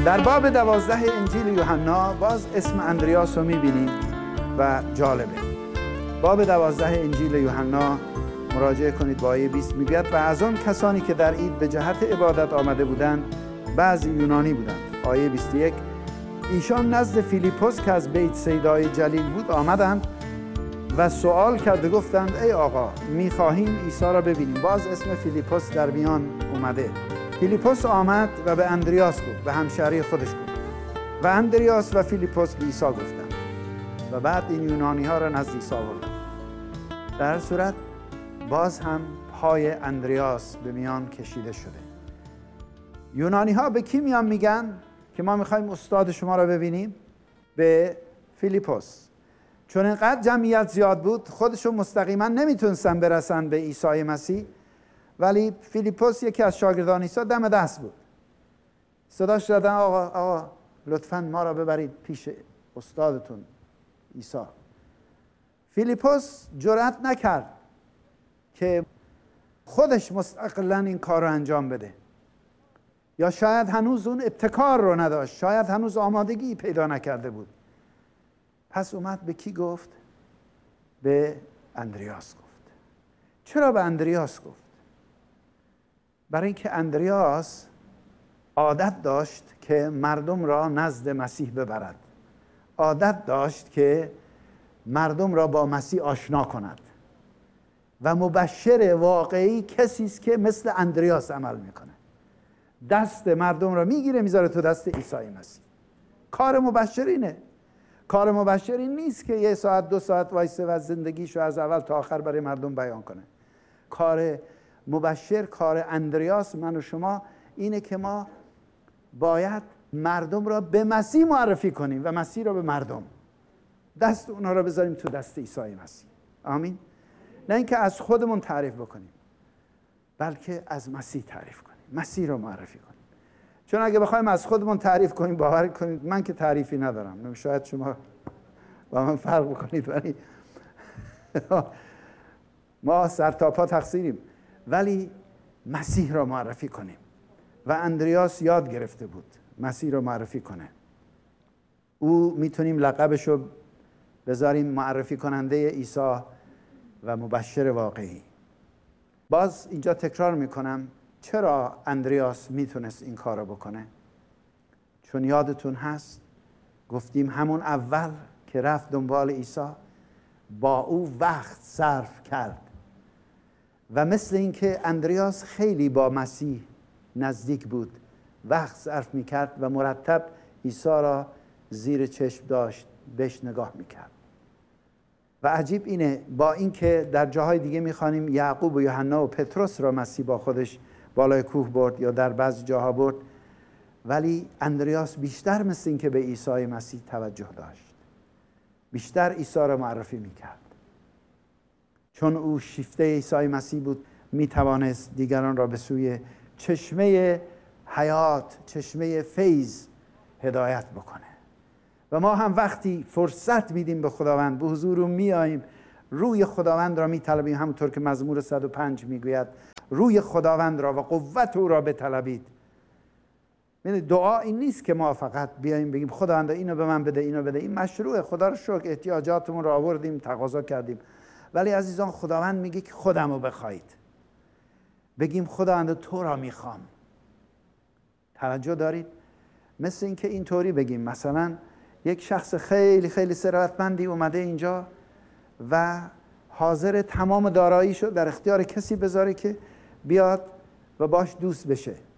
در باب 12 انجیل یوحنا باز اسم اندریاس رو می‌بینیم و جالبه. باب 12 انجیل یوحنا مراجعه کنید با آیه 20 میگوید و از آن کسانی که در عید به جهت عبادت آمده بودند بعضی یونانی بودند. آیه 21 ایشان نزد فیلیپوس که از بیت سیدای جلیل بود آمدند و سوال کرده گفتند ای آقا می‌خواهیم عیسی را ببینیم. باز اسم فیلیپوس در میان اومده. فیلیپوس آمد و به اندریاس گفت، به همشهری خودش گفت و اندریاس و فیلیپوس به عیسی گفتند و بعد این یونانی ها را نزد عیسی آوردند. در صورت باز هم پای اندریاس به میان کشیده شده. یونانی ها به کی میان میگن که ما میخوایم استاد شما را ببینیم؟ به فیلیپوس. چون اینقدر جمعیت زیاد بود خودشون مستقیما نمیتونستن برسن به عیسی مسیح، ولی فیلیپوس یکی از شاگردان عیسی دم دست بود. صداش دادن آقا لطفاً ما را ببرید پیش استادتون عیسی. فیلیپوس جرأت نکرد که خودش مستقلاً این کار رو انجام بده، یا شاید هنوز اون ابتکار رو نداشت، شاید هنوز آمادگی پیدا نکرده بود. پس اومد به کی گفت؟ به اندریاس گفت. چرا به اندریاس گفت؟ برای اینکه اندریاس عادت داشت که مردم را نزد مسیح ببرد، عادت داشت که مردم را با مسیح آشنا کند و مبشر واقعی کسی است که مثل اندریاس عمل میکنه، دست مردم را میگیره میذاره تو دست عیسی مسیح. کار مبشر اینه. کار مبشر این نیست که 1 ساعت 2 ساعت وایسه و زندگیشو از اول تا آخر برای مردم بیان کنه. کار مبشر، کار اندریاس، من و شما اینه که ما باید مردم را به مسیح معرفی کنیم و مسیح را به مردم. دست اونها را بذاریم تو دست عیسی مسیح. آمین. نه اینکه از خودمون تعریف بکنیم، بلکه از مسیح تعریف کنیم، مسیح را معرفی کنیم. چون اگه بخوایم از خودمون تعریف کنیم، باور کنید من که تعریفی ندارم، شاید شما با من فرق بکنید، ولی ما سر تا پا تقصیریم، ولی مسیح را معرفی کنیم. و اندریاس یاد گرفته بود مسیح را معرفی کنه. او میتونیم لقبش رو بذاریم معرفی کننده عیسی و مبشر واقعی. باز اینجا تکرار میکنم چرا اندریاس میتونست این کار رو بکنه؟ چون یادتون هست گفتیم همون اول که رفت دنبال عیسی با او وقت صرف کرد و مثل اینکه اندریاس خیلی با مسیح نزدیک بود، وقت صرف میکرد و مرتب عیسی را زیر چشم داشت، بهش نگاه میکرد. و عجیب اینه، با اینکه در جاهای دیگه میخوانیم یعقوب و یوحنا و پتروس را مسیح با خودش بالای کوه برد یا در بعضی جاها برد، ولی اندریاس بیشتر مثل اینکه به عیسی مسیح توجه داشت، بیشتر عیسی را معرفی میکرد. چون او شیفته عیسی مسیح بود میتوانست دیگران را به سوی چشمه حیات، چشمه فیض هدایت بکنه. و ما هم وقتی فرصت میدیم به خداوند، به حضور او میاییم، روی خداوند را میطلبیم، همونطور که مزمور 105 میگوید روی خداوند را و قوت او را بطلبید. یعنی دعا این نیست که ما فقط بیاییم بگیم خداوند اینو به من بده، اینو بده. این مشروعه، خدا رو شکر احتیاجاتمون را آوردیم، تقاضا کردیم، ولی عزیزان خداوند میگه که خودمو بخواید. بگیم خداوند تو را میخوام. توجه دارید؟ مثل اینکه اینطوری بگیم مثلا یک شخص خیلی خیلی ثروتمندی اومده اینجا و حاضر تمام داراییشو در اختیار کسی بذاره که بیاد و باش دوست بشه.